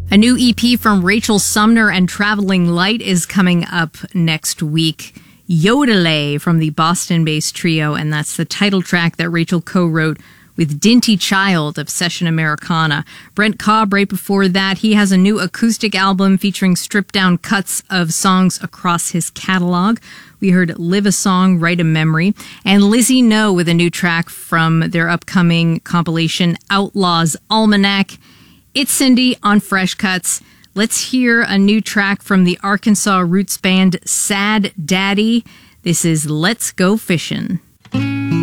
A new EP from Rachel Sumner and Traveling Light is coming up next week. Yodelay from the Boston-based trio, and that's the title track that Rachel co-wrote with Dinty Child of Session Americana. Brent Cobb, right before that, he has a new acoustic album featuring stripped-down cuts of songs across his catalog. We heard Live a Song, Write a Memory, and Lizzie No with a new track from their upcoming compilation Outlaws Almanac. It's Cindy on Fresh Cuts. Let's hear a new track from the Arkansas roots band Sad Daddy. This is Let's Go Fishin'.